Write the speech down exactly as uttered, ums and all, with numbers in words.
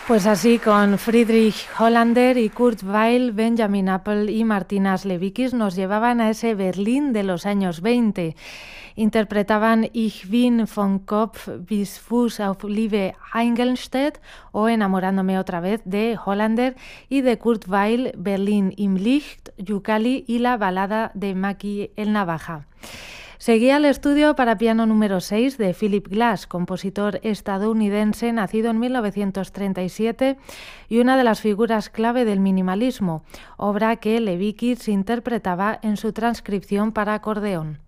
Pues así, con Friedrich Hollander y Kurt Weill, Benjamin Apple y Martina Levikis nos llevaban a ese Berlín de los años veinte. Interpretaban Ich bin von Kopf bis Fuß auf Liebe Eingelstedt o Enamorándome otra vez de Hollander y de Kurt Weill, Berlin im Licht, Yukali y la balada de Maki el Navaja. Seguía el estudio para piano número seis de Philip Glass, compositor estadounidense nacido en mil novecientos treinta y siete y una de las figuras clave del minimalismo, obra que Levikis interpretaba en su transcripción para acordeón.